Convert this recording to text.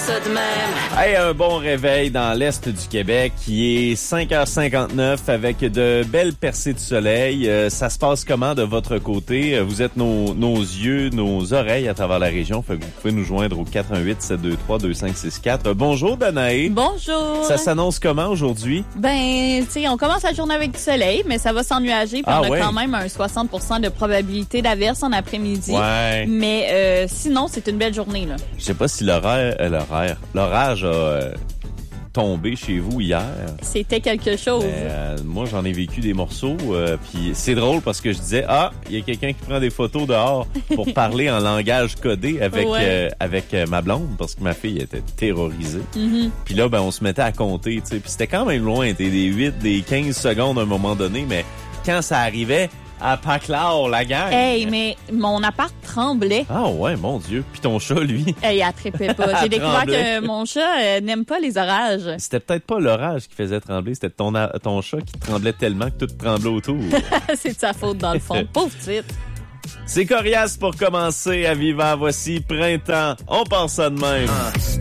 ça de même. Hey, un bon réveil dans l'Est du Québec qui est 5h59 avec de belles percées de soleil. Ça se passe comment de votre côté? Vous êtes nos yeux, nos oreilles à travers la région. Fait que vous pouvez nous joindre au 418-723-2564. Bonjour, Danae. Bonjour. Ça s'annonce comment aujourd'hui? Ben, tu sais, on commence la journée avec du soleil, mais ça va s'ennuager. Puis on a quand même un 60% de probabilité d'averse en après-midi. Ouais. Mais sinon, c'est une belle journée, là. Je sais pas si l'orage a tombé chez vous hier. C'était quelque chose. Moi, j'en ai vécu des morceaux. Puis c'est drôle parce que je disais, il y a quelqu'un qui prend des photos dehors pour parler en langage codé avec ma blonde parce que ma fille était terrorisée. Mm-hmm. Puis là, on se mettait à compter, tu sais. Puis c'était quand même loin, des 8, des 15 secondes à un moment donné, mais quand ça arrivait, à Paclard, la gang. Hey, mais mon appart tremblait. Ah ouais, mon Dieu. Puis ton chat, lui. Hey, il attrapait pas. J'ai découvert que mon chat n'aime pas les orages. C'était peut-être pas l'orage qui faisait trembler, c'était ton chat qui tremblait tellement que tout tremblait autour. C'est de sa faute, dans le fond. Pauvre petite. C'est Coriace pour commencer à Vivant. Voici Printemps. On pense ça de même.